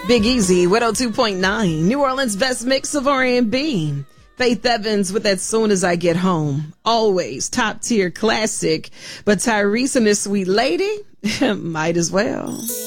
Big Easy, 102.9, New Orleans' best mix of R&B. Faith Evans with As Soon As I Get Home. Always top tier classic. But Tyrese and this sweet lady, might as well.